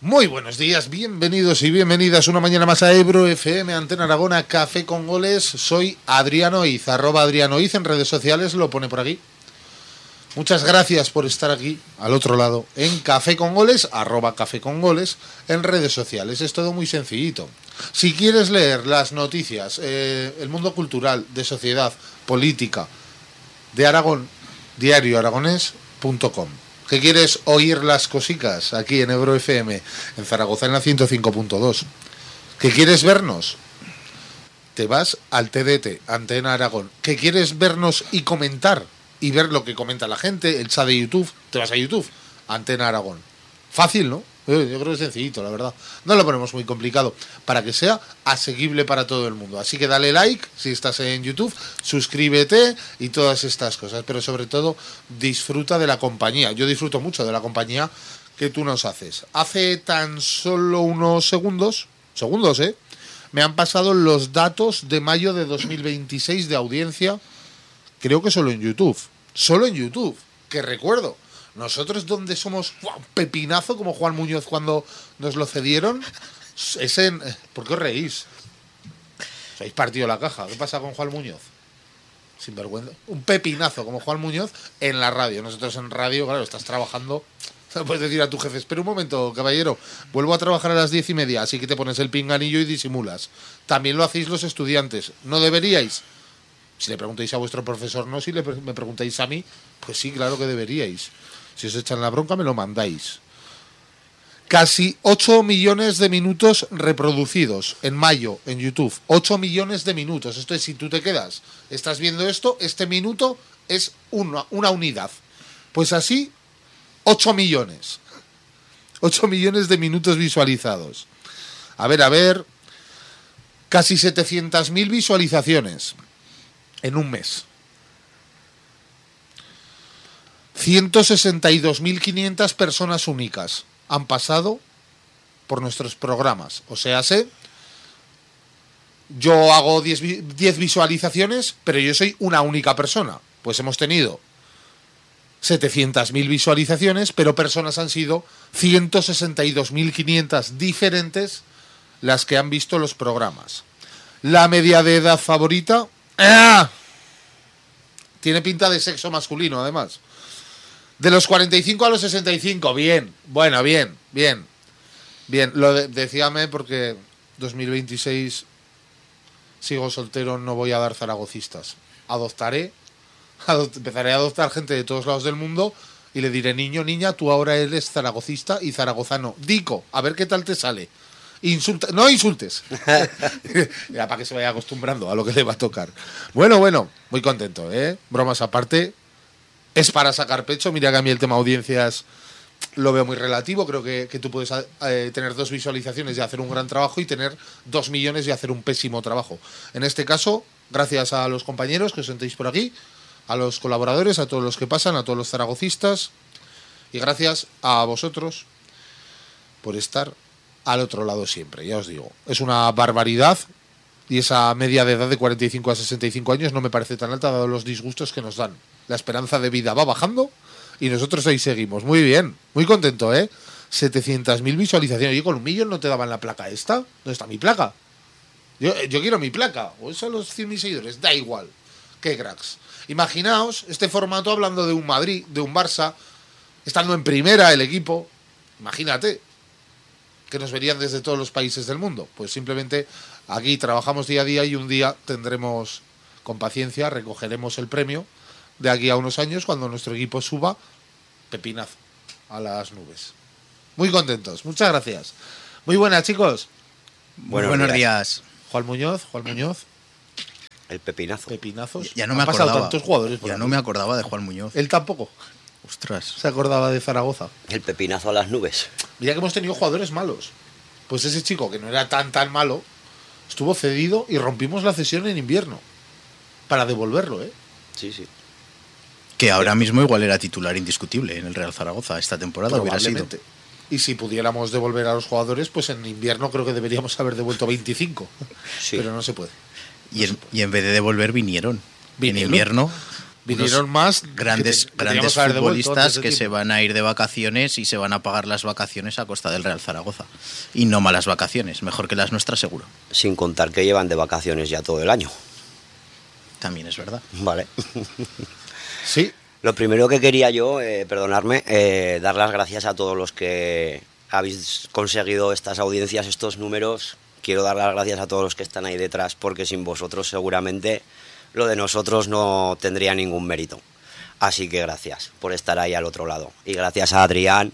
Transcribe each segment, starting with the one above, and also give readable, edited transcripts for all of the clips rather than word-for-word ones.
Muy buenos días, bienvenidos y bienvenidas una mañana más a Ebro FM, Antena Aragona, Café con Goles. Soy Adriano Iz, @AdrianoIz en redes sociales, lo pone por aquí. Muchas gracias por estar aquí, al otro lado, en Café con Goles, @Café con Goles, en redes sociales. Es todo muy sencillito. Si quieres leer las noticias, el mundo cultural, de sociedad, política, de Aragón, diarioaragonés.com. ¿Qué quieres oír las cosicas aquí en Ebro FM, en Zaragoza en la 105.2? ¿Qué quieres vernos? Te vas al TDT, Antena Aragón. ¿Qué quieres vernos y comentar? Y ver lo que comenta la gente, el chat de YouTube, te vas a YouTube, Antena Aragón. Fácil, ¿no? Yo creo que es sencillito, la verdad. No lo ponemos muy complicado, para que sea asequible para todo el mundo. Así que dale like si estás en YouTube, suscríbete y todas estas cosas. Pero sobre todo, disfruta de la compañía. Yo disfruto mucho de la compañía que tú nos haces. Hace tan solo unos segundos, me han pasado los datos de mayo de 2026 de audiencia. Creo que solo en YouTube. Solo en YouTube. Que recuerdo, nosotros donde somos un pepinazo como Juan Muñoz cuando nos lo cedieron, es en... ¿Por qué os reís? Os habéis partido la caja. ¿Qué pasa con Juan Muñoz? Sinvergüenza. Un pepinazo como Juan Muñoz en la radio. Nosotros en radio, claro, estás trabajando... Puedes decir a tu jefe, espera un momento, caballero, vuelvo a trabajar a las 10:30, así que te pones el pinganillo y disimulas. También lo hacéis los estudiantes. ¿No deberíais? Si le preguntáis a vuestro profesor, no. Si me preguntáis a mí, pues sí, claro que deberíais. Si os echan la bronca, me lo mandáis. Casi 8 millones de minutos reproducidos en mayo en YouTube. 8 millones de minutos. Esto es, si tú te quedas, estás viendo esto, este minuto es una unidad. Pues así, 8 millones. 8 millones de minutos visualizados. A ver. Casi 700.000 visualizaciones en un mes. 162.500 personas únicas han pasado por nuestros programas. O sea, yo hago 10 visualizaciones, pero yo soy una única persona. Pues hemos tenido 700.000 visualizaciones, pero personas han sido 162.500 diferentes las que han visto los programas. La media de edad favorita... Tiene pinta de sexo masculino, además. De los 45 a los 65, bien. Bueno, bien. Decíame porque 2026 sigo soltero, no voy a dar zaragocistas. Empezaré a adoptar gente de todos lados del mundo y le diré, niño, niña, tú ahora eres zaragocista y zaragozano. Dico, a ver qué tal te sale. No insultes. Ya, para que se vaya acostumbrando a lo que le va a tocar. Bueno, muy contento, ¿eh? Bromas aparte, es para sacar pecho. Mira que a mí el tema audiencias lo veo muy relativo. Creo que tú puedes tener 2 visualizaciones y hacer un gran trabajo y tener 2 millones y hacer un pésimo trabajo. En este caso, gracias a los compañeros que os sentéis por aquí, a los colaboradores, a todos los que pasan, a todos los zaragocistas, y gracias a vosotros por estar al otro lado siempre. Ya os digo, es una barbaridad, y esa media de edad de 45 a 65 años no me parece tan alta dado los disgustos que nos dan. La esperanza de vida va bajando y nosotros ahí seguimos. Muy bien, muy contento, 700.000 visualizaciones. Yo con 1 millón no te daban la placa esta. ¿Dónde está mi placa? Yo quiero mi placa. O eso a los 100.000 seguidores, da igual. Qué cracks. Imaginaos este formato hablando de un Madrid, de un Barça, estando en primera el equipo. Imagínate que nos verían desde todos los países del mundo. Pues simplemente aquí trabajamos día a día y un día tendremos, con paciencia, recogeremos el premio de aquí a unos años cuando nuestro equipo suba pepinazo a las nubes. Muy contentos, muchas gracias. Muy buenas, chicos. Buenos días. Juan Muñoz. El pepinazo. Ya no me acordaba. Pasado tantos jugadores por ya aquí. No me acordaba de Juan Muñoz. Él tampoco. Ostras. Se acordaba de Zaragoza. El pepinazo a las nubes. Mira que hemos tenido jugadores malos. Pues ese chico, que no era tan malo, estuvo cedido y rompimos la cesión en invierno para devolverlo, Sí. Que ahora mismo igual era titular indiscutible en el Real Zaragoza esta temporada. Hubiera sido. Y si pudiéramos devolver a los jugadores, pues en invierno creo que deberíamos haber devuelto 25. Sí. Pero no se puede. Y en vez de devolver, vinieron. En invierno. Vinieron más grandes teníamos que haber devuelto futbolistas antes de que se tiempo. van a ir de vacaciones y se van a pagar las vacaciones a costa del Real Zaragoza. Y no malas vacaciones, mejor que las nuestras seguro. Sin contar que llevan de vacaciones ya todo el año. También es verdad. Vale. Sí, Lo primero que quería yo, perdonarme, dar las gracias a todos los que habéis conseguido estas audiencias, estos números. Quiero dar las gracias a todos los que están ahí detrás, porque sin vosotros seguramente lo de nosotros no tendría ningún mérito. Así que gracias por estar ahí al otro lado. Y gracias a Adrián,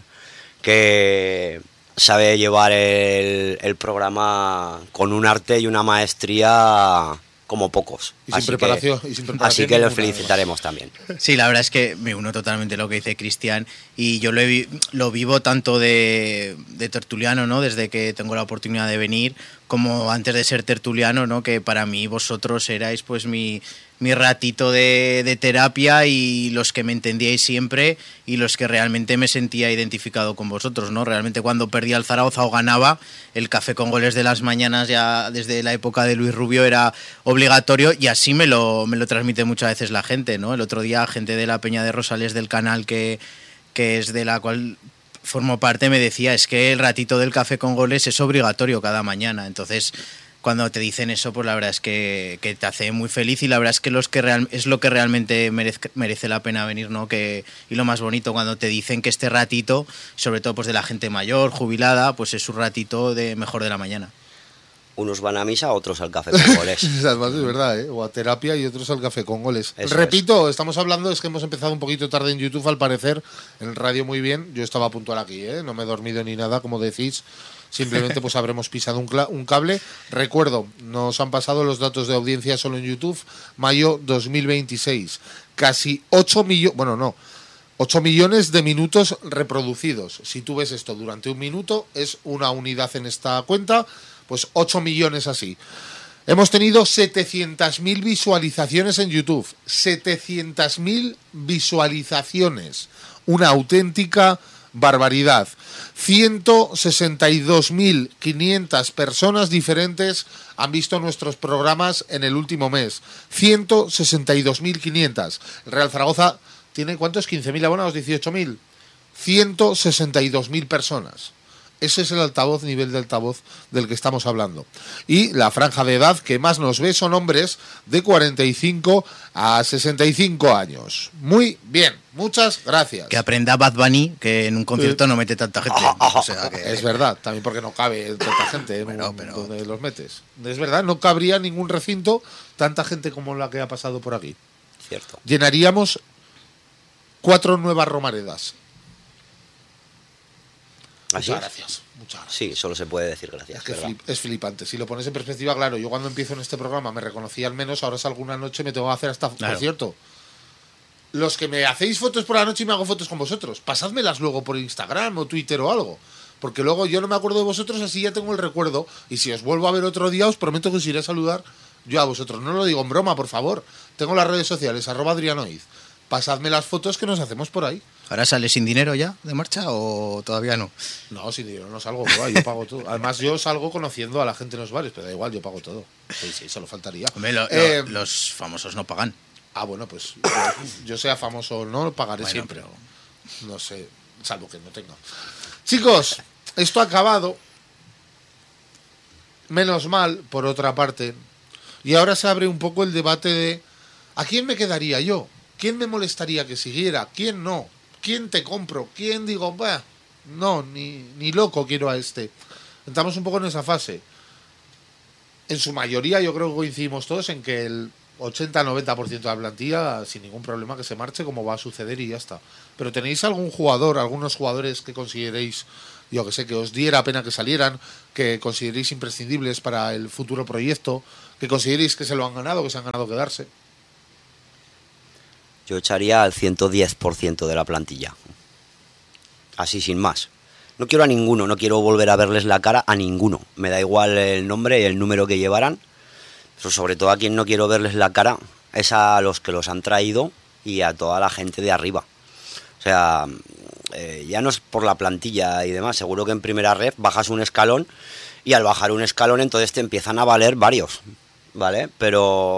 que sabe llevar el programa con un arte y una maestría como pocos. y sin preparación. Y sin preparación Así que los ninguna, felicitaremos también. Sí, la verdad es que me uno totalmente a lo que dice Cristian y yo lo vivo tanto de tertuliano, ¿no? Desde que tengo la oportunidad de venir, como antes de ser tertuliano, ¿no? Que para mí vosotros erais pues mi ratito de terapia y los que me entendíais siempre y los que realmente me sentía identificado con vosotros, ¿no? Realmente cuando perdía el Zaragoza o ganaba, el café con goles de las mañanas ya desde la época de Luis Rubio era obligatorio y así me lo transmite muchas veces la gente, ¿no? El otro día gente de la Peña de Rosales del canal que es de la cual formo parte me decía, es que el ratito del café con goles es obligatorio cada mañana, entonces cuando te dicen eso, pues la verdad es que te hace muy feliz y la verdad es que es lo que realmente merece la pena venir, ¿no? Y lo más bonito cuando te dicen que este ratito, sobre todo pues de la gente mayor, jubilada, pues es su ratito de mejor de la mañana. Unos van a misa, otros al café con goles. Además es verdad, ¿eh? O a terapia y otros al café con goles. Eso Repito, estamos hablando, es que hemos empezado un poquito tarde en YouTube, al parecer, en radio muy bien. Yo estaba puntual aquí, ¿eh? No me he dormido ni nada, como decís. Simplemente pues habremos pisado un cable. Recuerdo, nos han pasado los datos de audiencia solo en YouTube. Mayo 2026. Casi 8 millones... Bueno, no. 8 millones de minutos reproducidos. Si tú ves esto durante un minuto, es una unidad en esta cuenta. Pues 8 millones así. Hemos tenido 700.000 visualizaciones en YouTube. 700.000 visualizaciones. Una auténtica barbaridad. 162.500 personas diferentes han visto nuestros programas en el último mes. 162.500. El Real Zaragoza tiene, ¿cuántos? 15.000 abonados, 18.000. 162.000 personas. Ese es el altavoz, nivel de altavoz del que estamos hablando. Y la franja de edad que más nos ve son hombres de 45 a 65 años. Muy bien, muchas gracias. Que aprenda Bad Bunny, que en un concierto no mete tanta gente. O sea que... Es verdad, también porque no cabe tanta gente Bueno, donde los metes. Es verdad, no cabría ningún recinto tanta gente como la que ha pasado por aquí. Cierto. Llenaríamos 4 nuevas Romaredas. ¿Así? Muchas gracias. Muchas gracias. Sí, solo se puede decir gracias. Es que ¿verdad? es flipante. Si lo pones en perspectiva, claro, yo cuando empiezo en este programa me reconocía al menos, ahora salgo una noche me tengo que hacer hasta... Claro. Por cierto, los que me hacéis fotos por la noche y me hago fotos con vosotros, pasádmelas luego por Instagram o Twitter o algo. Porque luego yo no me acuerdo de vosotros, así ya tengo el recuerdo. Y si os vuelvo a ver otro día, os prometo que os iré a saludar yo a vosotros. No lo digo en broma, por favor. Tengo las redes sociales, @Adrianoiz. Pasadme las fotos que nos hacemos por ahí. ¿Ahora sale sin dinero ya de marcha o todavía no? No, sin dinero no salgo, bro, yo pago todo. Además, yo salgo conociendo a la gente en los bares, pero da igual, yo pago todo. Sí, solo faltaría. Hombre, los famosos no pagan. Ah, bueno, pues yo sea famoso o no, pagaré Bueno, siempre. pero- No sé, salvo que no tenga. Chicos, esto ha acabado. Menos mal, por otra parte. Y ahora se abre un poco el debate de ¿a quién me quedaría yo? ¿Quién me molestaría que siguiera? ¿Quién no? ¿Quién te compro? ¿Quién digo, bah, no, ni loco quiero a este? Estamos un poco en esa fase. En su mayoría yo creo que coincidimos todos en que el 80-90% de la plantilla sin ningún problema que se marche, como va a suceder y ya está. Pero ¿tenéis algún jugador, algunos jugadores que consideréis, yo que sé, que os diera pena que salieran, que consideréis imprescindibles para el futuro proyecto, que consideréis que se lo han ganado, que se han ganado quedarse? Yo echaría al 110% de la plantilla. Así sin más. No quiero a ninguno, no quiero volver a verles la cara a ninguno. Me da igual el nombre y el número que llevaran. Pero sobre todo a quien no quiero verles la cara es a los que los han traído y a toda la gente de arriba. O sea, ya no es por la plantilla y demás. Seguro que en primera red bajas un escalón y al bajar un escalón entonces te empiezan a valer varios, ¿vale? Pero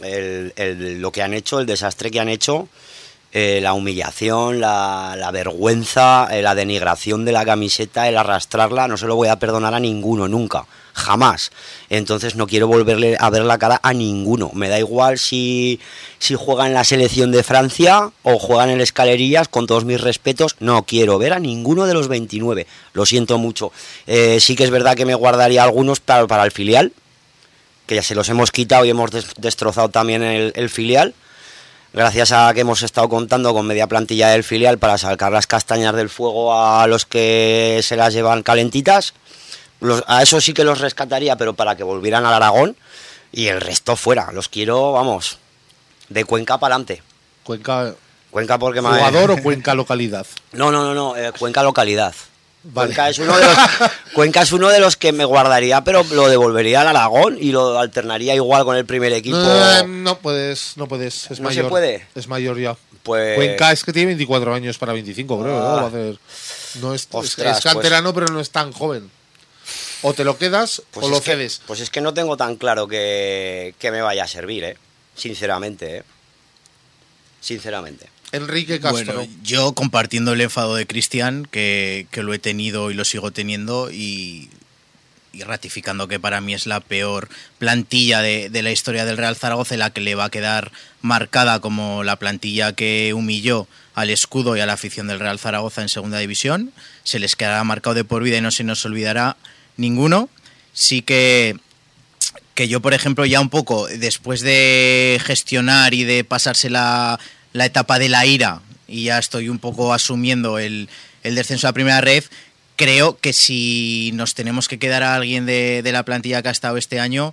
lo que han hecho, el desastre que han hecho, la humillación, la vergüenza, la denigración de la camiseta, el arrastrarla, no se lo voy a perdonar a ninguno, nunca, jamás. Entonces no quiero volverle a ver la cara a ninguno. Me da igual si juega en la selección de Francia o juega en el Escalerillas, con todos mis respetos, no quiero ver a ninguno de los 29. Lo siento mucho. Sí que es verdad que me guardaría algunos para el filial, que ya se los hemos quitado y hemos destrozado también el filial. Gracias a que hemos estado contando con media plantilla del filial para sacar las castañas del fuego a los que se las llevan calentitas. A eso sí que los rescataría, pero para que volvieran al Aragón, y el resto fuera. Los quiero, vamos, de Cuenca para adelante. Cuenca porque ¿jugador o Cuenca localidad? No, Cuenca localidad. Vale. Cuenca es uno de los que me guardaría, pero lo devolvería al Aragón y lo alternaría igual con el primer equipo. No puedes, es ¿No mayor. se puede? Es mayor ya. Pues... Cres que tiene 24 años para 25, creo. ¿no? Va a hacer... Ostras, es canterano, pero no es tan joven. O te lo quedas o lo cedes. Pues es que no tengo tan claro que me vaya a servir, sinceramente. Sinceramente. Enrique Castro. Bueno, yo compartiendo el enfado de Cristian, que lo he tenido y lo sigo teniendo, y ratificando que para mí es la peor plantilla de la historia del Real Zaragoza, la que le va a quedar marcada como la plantilla que humilló al escudo y a la afición del Real Zaragoza en segunda división. Se les quedará marcado de por vida y no se nos olvidará ninguno. Sí que yo, por ejemplo, ya un poco después de gestionar y de pasarse la etapa de la ira, y ya estoy un poco asumiendo el descenso a la primera red, creo que si nos tenemos que quedar a alguien de la plantilla que ha estado este año,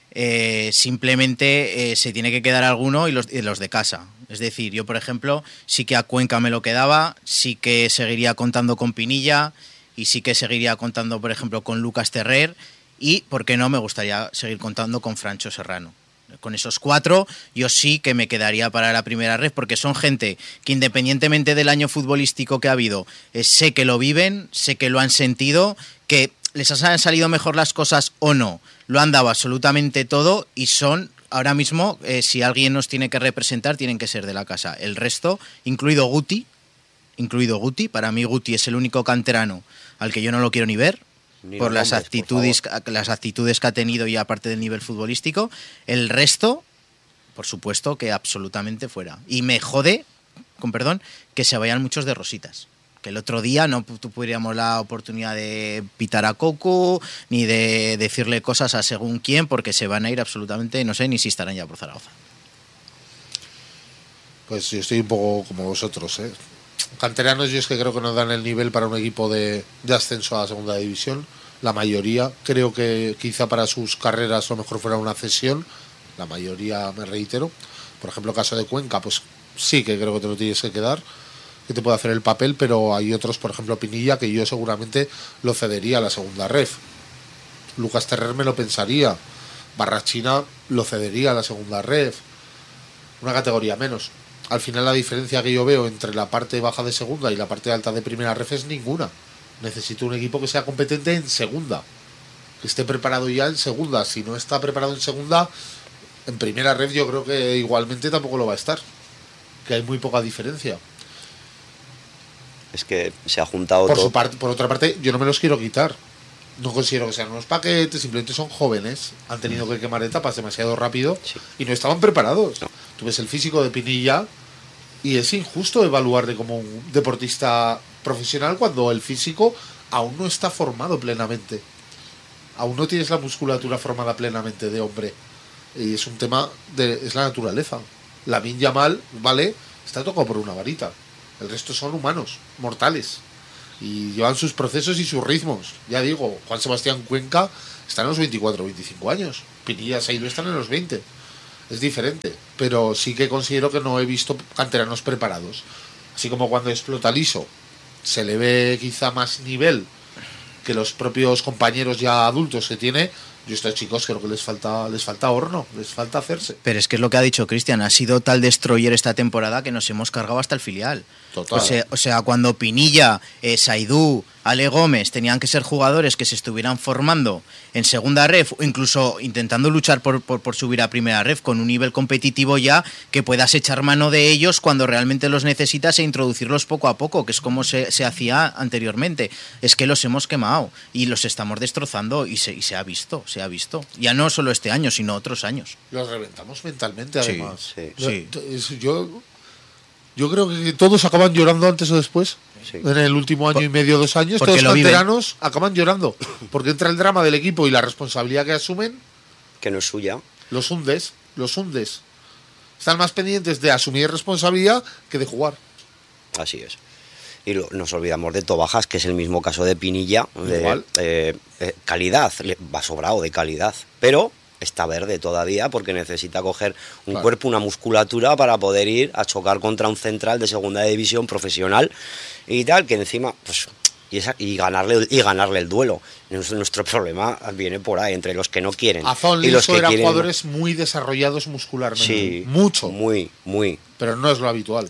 simplemente se tiene que quedar alguno y los de casa. Es decir, yo, por ejemplo, sí que a Cuenca me lo quedaba, sí que seguiría contando con Pinilla y sí que seguiría contando, por ejemplo, con Lucas Terrer, y, ¿por qué no?, me gustaría seguir contando con Francho Serrano. Con esos 4 yo sí que me quedaría para la primera red, porque son gente que, independientemente del año futbolístico que ha habido, sé que lo viven, sé que lo han sentido, que les han salido mejor las cosas o no, lo han dado absolutamente todo, y son ahora mismo, si alguien nos tiene que representar, tienen que ser de la casa. El resto, incluido Guti, para mí Guti es el único canterano al que yo no lo quiero ni ver, por las actitudes que ha tenido, y aparte del nivel futbolístico. El resto, por supuesto, que absolutamente fuera. Y me jode, con perdón, que se vayan muchos de rositas. Que el otro día no tuviéramos la oportunidad de pitar a Cocu, ni de decirle cosas a según quién, porque se van a ir absolutamente, no sé ni si estarán ya por Zaragoza. Pues yo estoy un poco como vosotros, Canteranos, yo es que creo que no dan el nivel para un equipo de ascenso a la segunda división. La mayoría, creo que quizá para sus carreras lo mejor fuera una cesión. La mayoría, me reitero. Por ejemplo, el caso de Cuenca, pues sí que creo que te lo tienes que quedar, que te puede hacer el papel, pero hay otros, por ejemplo Pinilla, que yo seguramente lo cedería a la segunda ref. Lucas Terrer me lo pensaría. Barrachina lo cedería a la segunda ref. Una categoría menos. Al final la diferencia que yo veo entre la parte baja de segunda y la parte alta de primera ref es ninguna. Necesito un equipo que sea competente en segunda, que esté preparado ya en segunda. Si no está preparado en segunda, en primera ref yo creo que igualmente tampoco lo va a estar, que hay muy poca diferencia. Es que se ha juntado por todo. Por otra parte, yo no me los quiero quitar. No considero que sean unos paquetes, simplemente son jóvenes, han tenido que quemar etapas demasiado rápido, sí, y no estaban preparados. No. Tú ves el físico de Pinilla y es injusto evaluarle como un deportista profesional cuando el físico aún no está formado plenamente. Aún no tienes la musculatura formada plenamente de hombre. Y es un tema es la naturaleza. Lamine Yamal, vale, está tocado por una varita. El resto son humanos, mortales. Y llevan sus procesos y sus ritmos. Ya digo, Juan Sebastián Cuenca está en los 24 o 25 años. Pinilla Seilo están en los 20. Es diferente. Pero sí que considero que no he visto canteranos preparados. Así como cuando explota Liso, se le ve quizá más nivel que los propios compañeros ya adultos que tiene. Yo a estos chicos creo que les falta horno, les falta hacerse. Pero es que es lo que ha dicho Cristian, ha sido tal destroyer esta temporada que nos hemos cargado hasta el filial. Total. O sea, cuando Pinilla, Saidú, Ale Gómez tenían que ser jugadores que se estuvieran formando en segunda ref o incluso intentando luchar por subir a primera ref con un nivel competitivo ya, que puedas echar mano de ellos cuando realmente los necesitas e introducirlos poco a poco, que es como se hacía anteriormente. Es que los hemos quemado y los estamos destrozando y se ha visto. Ya no solo este año, sino otros años. Los reventamos mentalmente, además. Sí. Yo creo que todos acaban llorando antes o después. Sí. En el último año y medio, 2 años, todos los canteranos acaban llorando. Porque entra el drama del equipo y la responsabilidad que asumen. Que no es suya. Los hundes. Están más pendientes de asumir responsabilidad que de jugar. Así es. Y nos olvidamos de Tobajas, que es el mismo caso de Pinilla. Igual. Calidad, va sobrado de calidad. Pero está verde todavía porque necesita coger un cuerpo, una musculatura para poder ir a chocar contra un central de segunda división profesional y tal, que encima pues y ganarle el duelo. Nuestro problema viene por ahí, entre los que no quieren Azón y los que eran quieren. Jugadores muy desarrollados muscularmente. Sí, mucho. Muy. Pero no es lo habitual.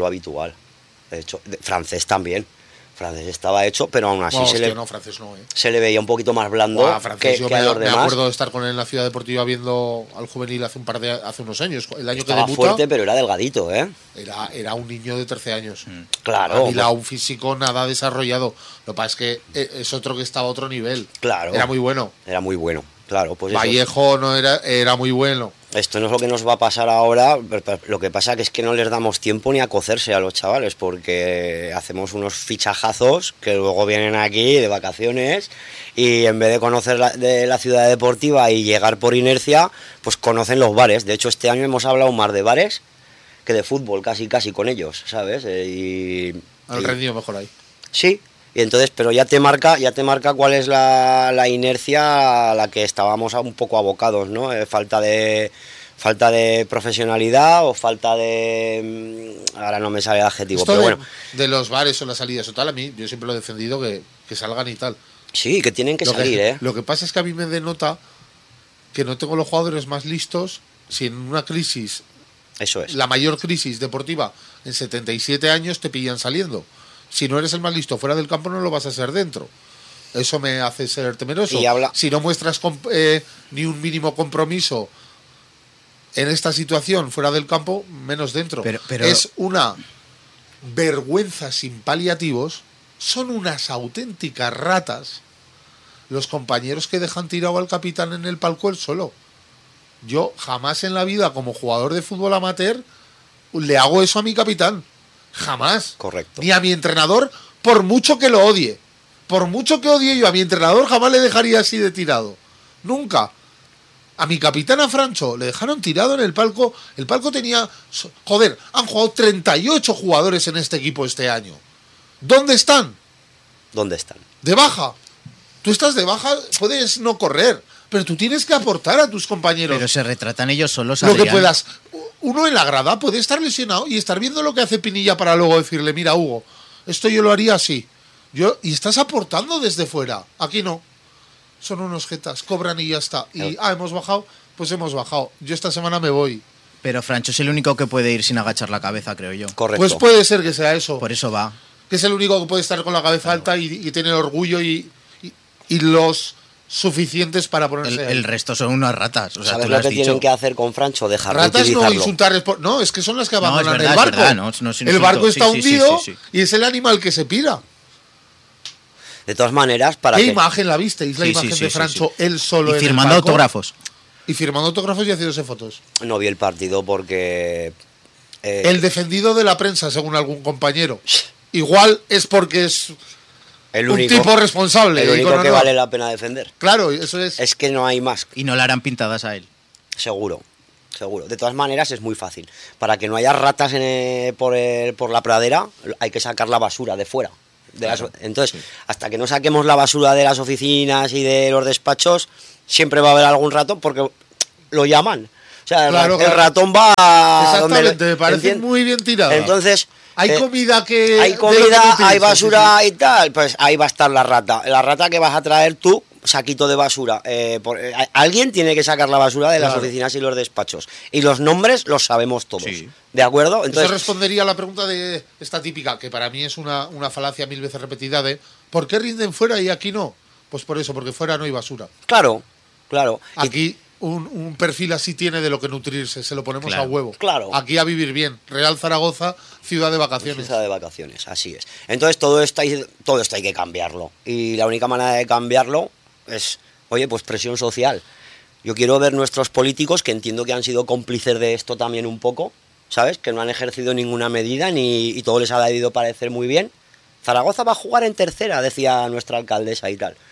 De hecho, Francés también. Francés estaba hecho, pero aún así Francés no, se le veía un poquito más blando Francés, que a los demás. Me acuerdo de estar con él en la Ciudad Deportiva viendo al juvenil hace unos años. El año estaba que debuta, fuerte, pero era delgadito, ¿eh? Era un niño de 13 años. Claro. Un físico nada desarrollado. Lo que pasa es que es otro que estaba a otro nivel. Claro. Era muy bueno. Claro, pues Vallejo no era muy bueno. Esto no es lo que nos va a pasar ahora, lo que pasa que es que no les damos tiempo ni a cocerse a los chavales, porque hacemos unos fichajazos que luego vienen aquí de vacaciones y en vez de conocer de la ciudad deportiva y llegar por inercia, pues conocen los bares. De hecho, este año hemos hablado más de bares que de fútbol, casi con ellos, ¿sabes? Han rendido mejor ahí. Sí. Y entonces, pero ya te marca cuál es la inercia a la que estábamos un poco abocados, ¿no? Falta de profesionalidad o falta de... Ahora no me sale el adjetivo, esto pero bueno. De los bares o las salidas o tal, a mí yo siempre lo he defendido que salgan y tal. Sí, que tienen que salir, ¿eh? Lo que pasa es que a mí me denota que no tengo los jugadores más listos si en una crisis... Eso es. La mayor crisis deportiva en 77 años te pillan saliendo. Si no eres el más listo fuera del campo, no lo vas a ser dentro. Eso me hace ser temeroso. Si no muestras ni un mínimo compromiso en esta situación fuera del campo, menos dentro. Pero es una vergüenza sin paliativos. Son unas auténticas ratas los compañeros que dejan tirado al capitán en el palco él solo. Yo jamás en la vida, como jugador de fútbol amateur, le hago eso a mi capitán. Jamás. Correcto. Ni a mi entrenador, por mucho que lo odie. Por mucho que odie yo a mi entrenador, jamás le dejaría así de tirado. Nunca. A mi capitán, a Francho, le dejaron tirado en el palco. El palco tenía... Joder, han jugado 38 jugadores en este equipo este año. ¿Dónde están? ¿Dónde están? De baja. Tú estás de baja, puedes no correr, pero tú tienes que aportar a tus compañeros. Pero se retratan ellos solos, lo Adrián. que puedas. Uno en la grada puede estar lesionado y estar viendo lo que hace Pinilla para luego decirle, mira, Hugo, esto yo lo haría así. Y estás aportando desde fuera. Aquí no. Son unos jetas, cobran y ya está. Y, hemos bajado, pues hemos bajado. Yo esta semana me voy. Pero Francho es el único que puede ir sin agachar la cabeza, creo yo. Correcto. Pues puede ser que sea eso. Por eso va. Que es el único que puede estar con la cabeza alta y tener orgullo y los suficientes para ponerse el resto son unas ratas. O sea, ¿sabes tú lo has que dicho. tienen que hacer con Francho? Dejar de ratas utilizarlo. no insultar, no, es que son las que abandonan verdad, el barco. es verdad, no es un el insulto. barco está Sí, hundido sí. y es el animal que se pira. De todas maneras, para ¿Qué que... imagen la visteis? La Sí, imagen sí, de sí, Francho, sí. él solo Y en firmando el palco. autógrafos. Y firmando autógrafos y haciéndose fotos. No vi el partido porque... El defendido de la prensa, según algún compañero. Igual es porque es el un único, tipo responsable. el y único con que honor. vale la pena defender. Claro, eso es. Es que no hay más. Y no le harán pintadas a él. Seguro. De todas maneras es muy fácil. Para que no haya ratas por la pradera, hay que sacar la basura de fuera. Entonces, hasta que no saquemos la basura de las oficinas y de los despachos, siempre va a haber algún ratón porque lo llaman. O sea, Claro, el ratón va a Exactamente, me parece muy bien tirado. Entonces, hay comida que... hay de lo que tú comida, hay utilizas, basura sí. y tal, pues ahí va a estar la rata. La rata que vas a traer tú, saquito de basura. Alguien tiene que sacar la basura de las oficinas y los despachos. Y los nombres los sabemos todos. Sí. ¿De acuerdo? Entonces, eso respondería a la pregunta de esta típica, que para mí es una falacia 1000 veces repetida de ¿por qué rinden fuera y aquí no? Pues por eso, porque fuera no hay basura. Claro. Aquí un perfil así tiene de lo que nutrirse, se lo ponemos a huevo. Claro. Aquí a vivir bien. Real Zaragoza, ciudad de vacaciones. Ciudad de vacaciones, así es. Entonces todo esto hay que cambiarlo. Y la única manera de cambiarlo es, oye, pues presión social. Yo quiero ver nuestros políticos, que entiendo que han sido cómplices de esto también un poco, ¿sabes? Que no han ejercido ninguna medida y todo les ha debido parecer muy bien. Zaragoza va a jugar en tercera, decía nuestra alcaldesa y tal.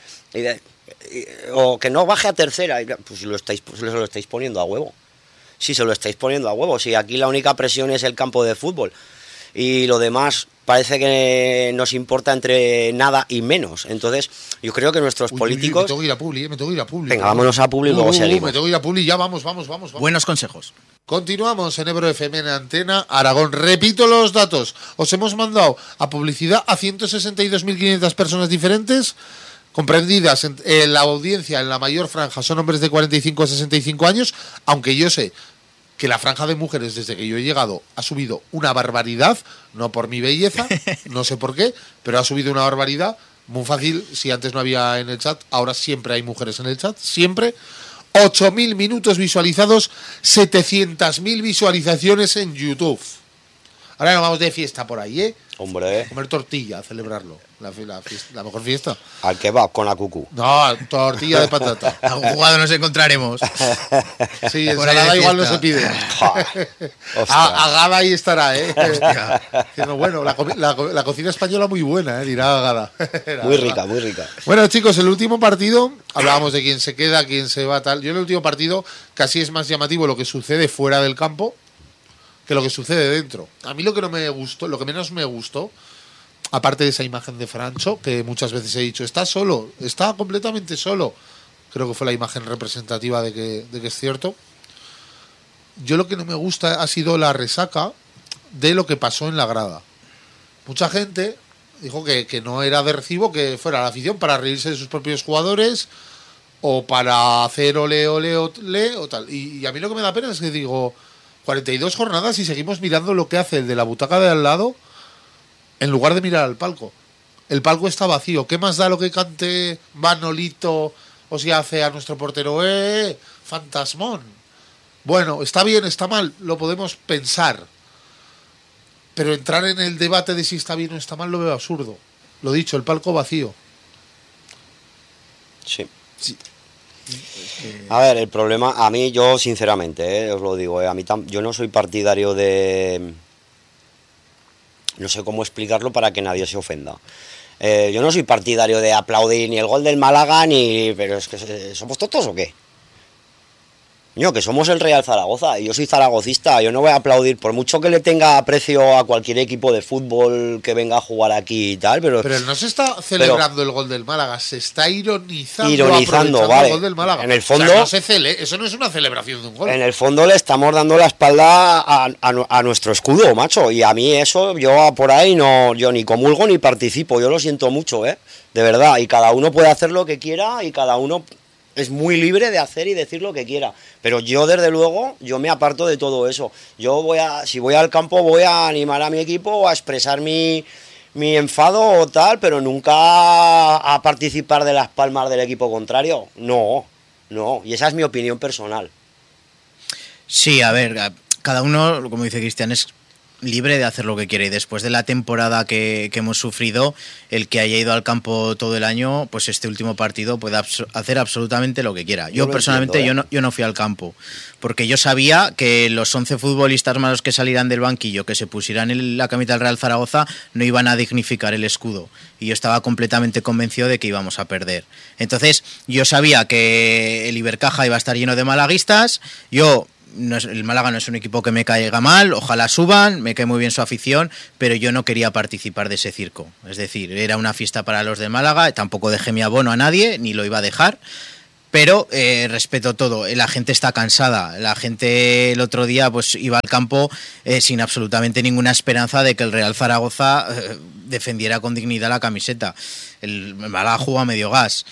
O que no baje a tercera, pues se lo estáis poniendo a huevo. Sí, se lo estáis poniendo a huevo. Si aquí la única presión es el campo de fútbol y lo demás parece que nos importa entre nada y menos. Entonces, yo creo que nuestros políticos... me tengo que ir a Publi, Venga, vámonos a Publi y luego seguimos. Me tengo que ir a Publi, ya vamos. Buenos consejos. Continuamos en Ebro FM en Antena Aragón. Repito los datos. Os hemos mandado a publicidad a 162.500 personas diferentes, comprendidas en la audiencia, en la mayor franja, son hombres de 45 a 65 años, aunque yo sé que la franja de mujeres desde que yo he llegado ha subido una barbaridad, no por mi belleza, no sé por qué, pero ha subido una barbaridad, muy fácil, si antes no había en el chat, ahora siempre hay mujeres en el chat, siempre. 8.000 minutos visualizados, 700.000 visualizaciones en YouTube. Ahora nos vamos de fiesta por ahí, ¿eh? Hombre. Comer tortilla, a celebrarlo. La mejor fiesta. Al kebab con la cucú. No, tortilla de patata. Algún jugado nos encontraremos. Sí, ensalada igual no se pide. Agada ahí estará, ¿eh? Bueno, la cocina española muy buena, ¿eh? Dirá Agada. Muy rica, muy rica. Bueno, chicos, el último partido, hablábamos de quién se queda, quién se va, tal. Yo en el último partido casi es más llamativo lo que sucede fuera del campo que lo que sucede dentro. A mí lo que no me gustó, lo que menos me gustó, aparte de esa imagen de Francho, que muchas veces he dicho, está solo, está completamente solo. Creo que fue la imagen representativa de que es cierto. Yo lo que no me gusta ha sido la resaca de lo que pasó en la grada. Mucha gente dijo que no era de recibo que fuera la afición para reírse de sus propios jugadores o para hacer ole o tal. Y a mí lo que me da pena es que digo, 42 jornadas y seguimos mirando lo que hace el de la butaca de al lado en lugar de mirar al palco. El palco está vacío. ¿Qué más da lo que cante Manolito o si hace a nuestro portero? Fantasmón! Bueno, está bien, está mal, lo podemos pensar. Pero entrar en el debate de si está bien o está mal lo veo absurdo. Lo dicho, el palco vacío. Sí. A ver, el problema, a mí, yo sinceramente, os lo digo, a mí yo no soy partidario de... No sé cómo explicarlo para que nadie se ofenda. Yo no soy partidario de aplaudir ni el gol del Málaga, ni... Pero es que ¿somos tontos o qué? Que somos el Real Zaragoza y yo soy zaragocista, yo no voy a aplaudir, por mucho que le tenga aprecio a cualquier equipo de fútbol que venga a jugar aquí y tal, pero no se está celebrando el gol del Málaga, se está ironizando vale. El gol del Málaga. En el fondo, o sea, eso no es una celebración de un gol. En el fondo le estamos dando la espalda a nuestro escudo, macho, y a mí eso, yo por ahí yo ni comulgo ni participo, yo lo siento mucho, de verdad, y cada uno puede hacer lo que quiera y cada uno es muy libre de hacer y decir lo que quiera. Pero yo, desde luego, yo me aparto de todo eso. Si voy al campo, voy a animar a mi equipo o a expresar mi enfado o tal, pero nunca a participar de las palmas del equipo contrario. No. Y esa es mi opinión personal. Sí, a ver, cada uno, como dice Cristian, es libre de hacer lo que quiere, y después de la temporada que hemos sufrido, el que haya ido al campo todo el año, pues este último partido puede hacer absolutamente lo que quiera. Yo personalmente yo no fui al campo, porque yo sabía que los 11 futbolistas malos que salieran del banquillo, que se pusieran en la camiseta del Real Zaragoza, no iban a dignificar el escudo, y yo estaba completamente convencido de que íbamos a perder. Entonces yo sabía que el Ibercaja iba a estar lleno de malaguistas. El Málaga no es un equipo que me caiga mal, ojalá suban, me cae muy bien su afición, pero yo no quería participar de ese circo. Es decir, era una fiesta para los de Málaga, tampoco dejé mi abono a nadie, ni lo iba a dejar, pero respeto todo. La gente está cansada, la gente el otro día pues iba al campo sin absolutamente ninguna esperanza de que el Real Zaragoza defendiera con dignidad la camiseta. El Málaga jugó a medio gas.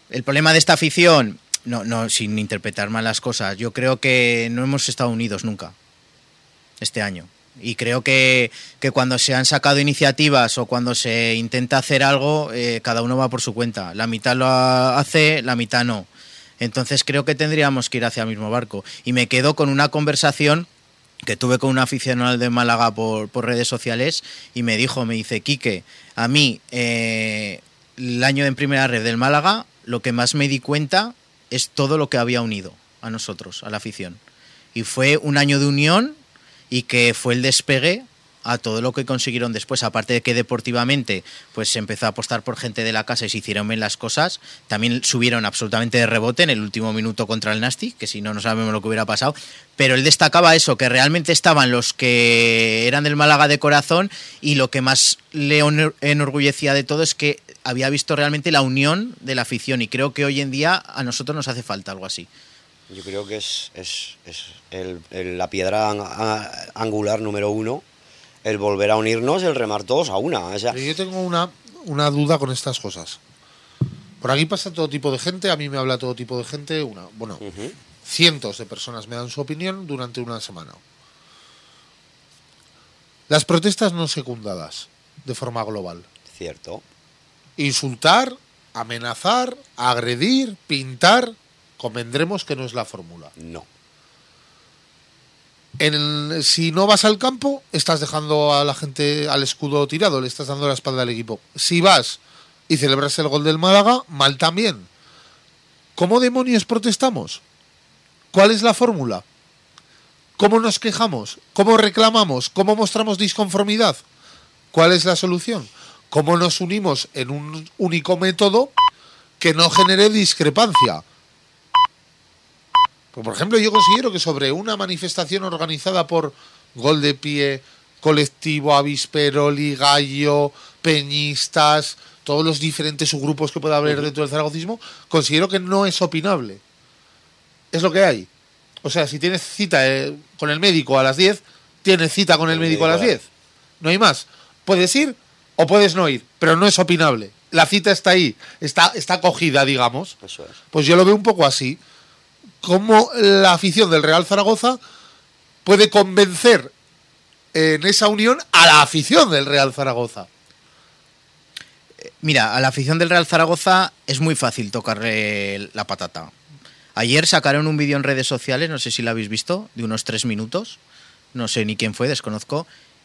El problema de esta afición, no, sin interpretar mal las cosas, yo creo que no hemos estado unidos nunca este año. Y creo que cuando se han sacado iniciativas o cuando se intenta hacer algo, cada uno va por su cuenta. La mitad lo hace, la mitad no. Entonces creo que tendríamos que ir hacia el mismo barco. Y me quedo con una conversación que tuve con un aficionado de Málaga por redes sociales y me dice, Quique, a mí el año en primera red del Málaga, lo que más me di cuenta es todo lo que había unido a nosotros, a la afición. Y fue un año de unión y que fue el despegue a todo lo que consiguieron después. Aparte de que deportivamente pues se empezó a apostar por gente de la casa y se hicieron bien las cosas, también subieron absolutamente de rebote en el último minuto contra el Nastic, que si no, no sabemos lo que hubiera pasado, pero él destacaba eso, que realmente estaban los que eran del Málaga de corazón, y lo que más le enorgullecía de todo es que había visto realmente la unión de la afición, y creo que hoy en día a nosotros nos hace falta algo así. Yo creo que es la piedra angular número 1, el volver a unirnos, el remar todos a una. O sea, yo tengo una duda con estas cosas. Por aquí pasa todo tipo de gente, a mí me habla todo tipo de gente, cientos de personas me dan su opinión durante una semana. Las protestas no secundadas, de forma global. Cierto. Insultar, amenazar, agredir, pintar, convendremos que no es la fórmula. No. Si no vas al campo, estás dejando a la gente al escudo tirado, le estás dando la espalda al equipo. Si vas y celebras el gol del Málaga, mal también. ¿Cómo demonios protestamos? ¿Cuál es la fórmula? ¿Cómo nos quejamos? ¿Cómo reclamamos? ¿Cómo mostramos disconformidad? ¿Cuál es la solución? ¿Cómo nos unimos en un único método que no genere discrepancia? Por ejemplo, yo considero que sobre una manifestación organizada por Gol de Pie, Colectivo Avispero, Ligallo, Peñistas, todos los diferentes subgrupos que pueda haber dentro del zaragocismo, considero que no es opinable. Es lo que hay. O sea, si tienes cita con el médico a las 10, tienes cita con el médico a las 10. No hay más. Puedes ir o puedes no ir, pero no es opinable. La cita está ahí, está cogida, digamos. Eso es. Pues yo lo veo un poco así. Cómo la afición del Real Zaragoza puede convencer en esa unión a la afición del Real Zaragoza. Mira, a la afición del Real Zaragoza es muy fácil tocarle la patata. Ayer sacaron un vídeo en redes sociales, no sé si lo habéis visto, de unos 3 minutos, no sé ni quién fue, desconozco,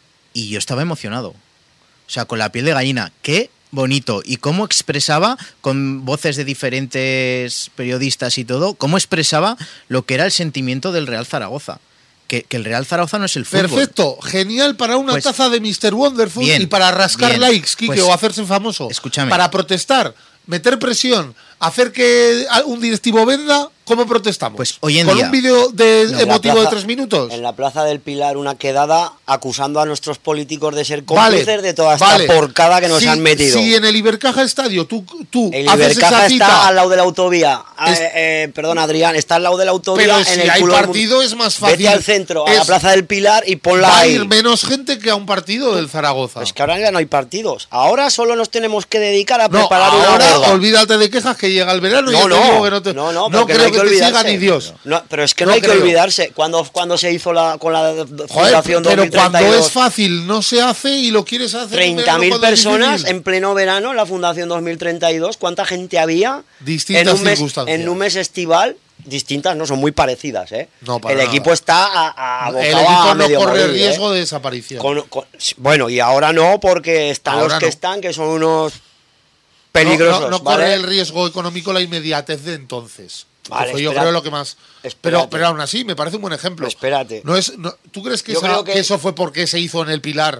y yo estaba emocionado. O sea, con la piel de gallina. ¡Qué bonito! Y cómo expresaba, con voces de diferentes periodistas y todo, cómo expresaba lo que era el sentimiento del Real Zaragoza. Que el Real Zaragoza no es el fútbol. Perfecto, genial para una taza de Mr. Wonderful bien, y para rascar bien. likes, Quique, Pues, o hacerse famoso. Escúchame. Para protestar, meter presión, hacer que un directivo venda, ¿cómo protestamos? Pues hoy en ¿Con día un vídeo emotivo plaza, de 3 minutos? En la Plaza del Pilar, una quedada acusando a nuestros políticos de ser cómplices de toda esta porcada que nos han metido. Si en el Ibercaja Estadio tú el haces Ibercaja esa cita, está al lado de la autovía. Perdón, Adrián, está al lado de la autovía. pero en si el hay culo partido es más fácil. Vete al centro, a la Plaza del Pilar y ponla va ahí. a ir menos gente que a un partido del Zaragoza. Es que ahora ya no hay partidos. Ahora solo nos tenemos que dedicar a No, preparar una ahora boda. olvídate de quejas que llega el verano y yo te digo que no creo que te siga ni Dios. No, pero es que No no hay que creo. olvidarse. Cuando se hizo con la Joder, Fundación pero 2032, cuando es fácil no se hace y lo quieres hacer. 30.000 personas en pleno verano en la Fundación 2032. ¿Cuánta gente había? Distintas circunstancias. En un mes estival. Distintas, no, son muy parecidas, ¿eh? No, para el nada. equipo está abocado El equipo a no medio corre morir, riesgo de desaparición. Bueno, y ahora no, porque están Ahora los que no. están, que son unos peligrosos. No ¿vale? corre el riesgo económico la inmediatez de entonces. Vale, Que fue, yo espérate. creo lo que más. Pero aún así, me parece un buen ejemplo. Espérate. ¿Tú crees que, Yo creo que eso fue porque se hizo en el Pilar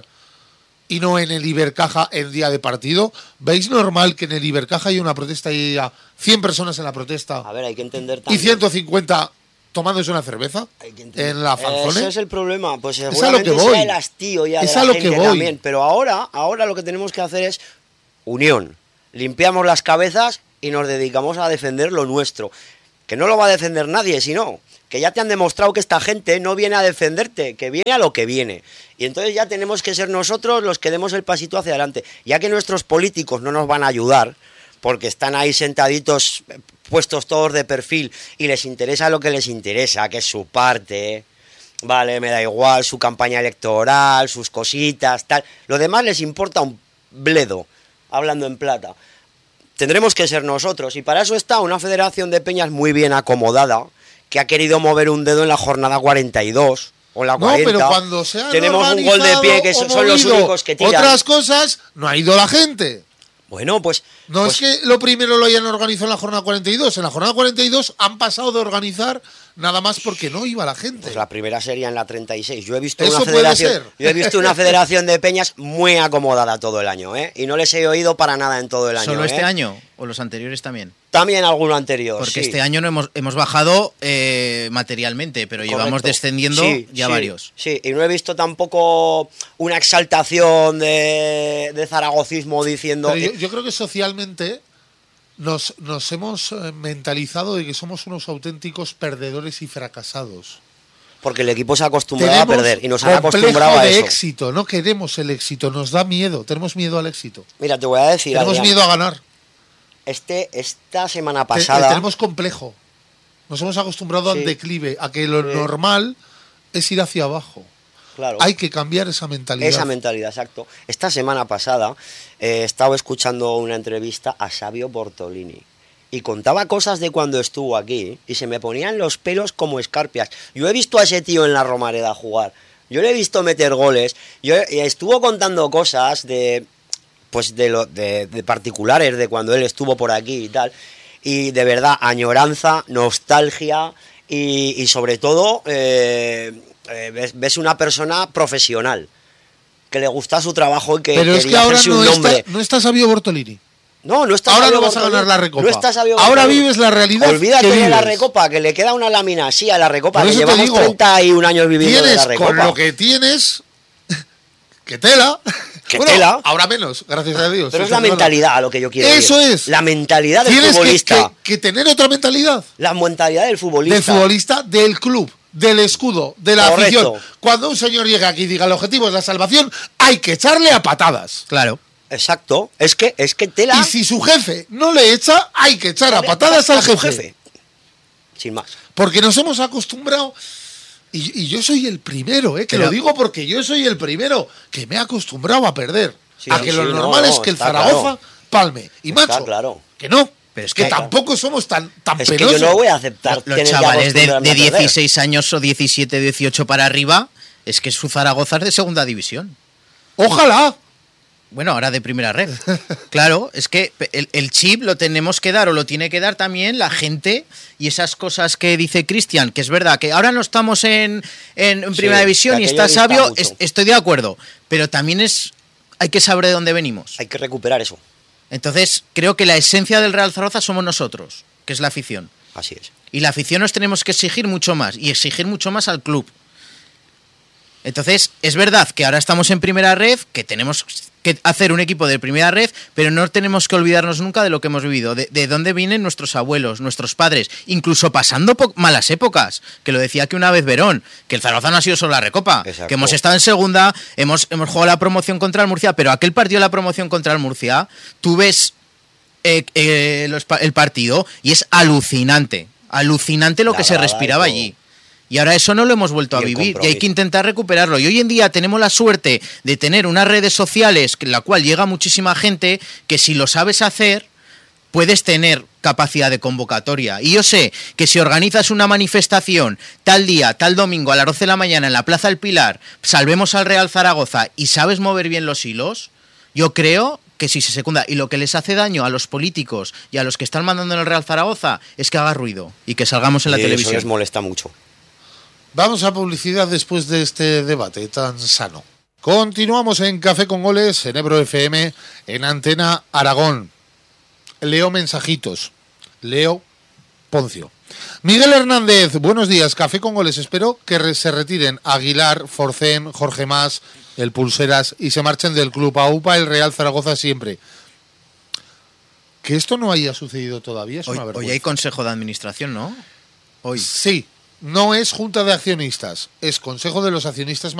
y no en el Ibercaja en día de partido? ¿Veis normal que en el Ibercaja haya una protesta y haya 100 personas en la protesta A ver, hay que entender y también. 150 tomándose una cerveza Hay que entender. en la Fanzone? Ese es el problema. Pues a lo seguramente que voy. sea el hastío ya de Es la a lo gente que voy. también. Pero ahora lo que tenemos que hacer es unión. Limpiamos las cabezas y nos dedicamos a defender lo nuestro. Que no lo va a defender nadie, sino que ya te han demostrado que esta gente no viene a defenderte, que viene a lo que viene. Y entonces ya tenemos que ser nosotros los que demos el pasito hacia adelante. Ya que nuestros políticos no nos van a ayudar, porque están ahí sentaditos, puestos todos de perfil, y les interesa lo que les interesa, que es su parte, vale, me da igual, su campaña electoral, sus cositas, tal. Lo demás les importa un bledo, hablando en plata. Tendremos que ser nosotros, y para eso está una federación de peñas muy bien acomodada, que ha querido mover un dedo en la jornada 42 o en la 40. No, pero cuando se han tenemos un gol de pie que son los únicos que tiran. Otras cosas, no ha ido la gente. Bueno, pues... No pues, es que lo primero lo hayan organizado en la jornada 42. En la jornada 42 han pasado de organizar nada más porque no iba la gente. Pues la primera sería en la 36. Yo he visto Eso una puede federación, ser. yo he visto una federación de peñas muy acomodada todo el año, ¿eh? Y no les he oído para nada en todo el año. ¿Solo este ¿eh? año o los anteriores también? También alguno anterior. Porque sí. este año no hemos bajado materialmente, pero Correcto. llevamos descendiendo Sí, ya sí, varios. Sí, y no he visto tampoco una exaltación de zaragocismo diciendo... Pero yo creo que socialmente nos hemos mentalizado de que somos unos auténticos perdedores y fracasados. Porque el equipo se ha acostumbrado a perder y nos han complejo acostumbrado a de eso. éxito, no queremos el éxito, nos da miedo, tenemos miedo al éxito. Mira, te voy a decir, Tenemos Adrián, miedo a ganar. esta semana pasada... Tenemos complejo. Nos hemos acostumbrado Sí. al declive, a que lo normal es ir hacia abajo. Claro. Hay que cambiar esa mentalidad. Esa mentalidad, exacto. Esta semana pasada he estado escuchando una entrevista a Savio Bortolini y contaba cosas de cuando estuvo aquí y se me ponían los pelos como escarpias. Yo he visto a ese tío en la Romareda jugar, yo le he visto meter goles, y estuvo contando cosas de particulares de cuando él estuvo por aquí y tal, y de verdad añoranza, nostalgia y sobre todo ves una persona profesional que le gusta su trabajo y que Pero es que quería ahora hacerse un nombre. no está Savio Bortolini. No está Ahora Savio no vas a Bortolini. ganar la Recopa. No está Savio Ahora Bortolini. vives la realidad. Olvídate que de la vives. Recopa, que le queda una lámina así a la Recopa, Por que eso te llevamos digo, 31 años viviendo de Tienes la Recopa. con lo que tienes. Que tela. Que Bueno, tela. ahora menos, gracias a Dios. Pero es Esta la semana. mentalidad a lo que yo quiero Eso ir. es. La mentalidad del Tienes futbolista. que tener otra mentalidad. La mentalidad del futbolista. Del futbolista, del club, del escudo, de la Correcto. afición. Cuando un señor llega aquí y diga el objetivo es la salvación, hay que echarle a patadas. Claro. Exacto. Es que tela... Y si su jefe no le echa, hay que echar a patadas al su jefe. Sin más. Porque nos hemos acostumbrado, y yo soy el primero, que Pero- lo digo porque yo soy el primero que me he acostumbrado a perder. Sí, a que sí, lo no, normal no, es que el está Zaragoza palme. Y Está macho, claro. que no. Pero es que que- tampoco somos tan Es que penosos. yo no voy a aceptar Los tener que chavales de acostumbrarme a perder. 16 años o 17, 18 para arriba, es que su Zaragoza es de segunda división. Ojalá. Bueno, ahora de primera red. Claro, es que el chip lo tenemos que dar o lo tiene que dar también la gente y esas cosas que dice Cristian, que es verdad que ahora no estamos en primera división que y aquello está dista sabio, mucho. estoy de acuerdo, pero también hay que saber de dónde venimos. Hay que recuperar eso. Entonces, creo que la esencia del Real Zaragoza somos nosotros, que es la afición. Así es. Y la afición nos tenemos que exigir mucho más y exigir mucho más al club. Entonces, es verdad que ahora estamos en primera red, que tenemos que hacer un equipo de primera red, pero no tenemos que olvidarnos nunca de lo que hemos vivido, de dónde vienen nuestros abuelos, nuestros padres, incluso pasando malas épocas, que lo decía que una vez Verón, que el Zaragoza no ha sido solo la Recopa, Exacto. que hemos estado en segunda, hemos jugado la promoción contra el Murcia, pero aquel partido de la promoción contra el Murcia, tú ves el partido y es alucinante lo La que se grada y respiraba todo. allí. Y ahora eso no lo hemos vuelto a Y el vivir y hay compromiso. que intentar recuperarlo. Y hoy en día tenemos la suerte de tener unas redes sociales en la cual llega muchísima gente que si lo sabes hacer puedes tener capacidad de convocatoria. Y yo sé que si organizas una manifestación tal día, tal domingo a las 12 de la mañana en la Plaza del Pilar, salvemos al Real Zaragoza y sabes mover bien los hilos, yo creo que si se secunda. Y lo que les hace daño a los políticos y a los que están mandando en el Real Zaragoza es que haga ruido y que salgamos en la Y televisión. Eso les molesta mucho. Vamos a publicidad después de este debate tan sano. Continuamos en Café con Goles, en Ebro FM, en Antena Aragón. Leo mensajitos. Leo Poncio. Miguel Hernández, buenos días, Café con Goles. Espero que se retiren Aguilar, Forcén, Jorge Mas, el Pulseras y se marchen del club. AUPA, el Real Zaragoza siempre. Que esto no haya sucedido todavía es una vergüenza. Hoy hay consejo de administración, ¿no? Hoy. Sí, no es junta de accionistas, es consejo de los accionistas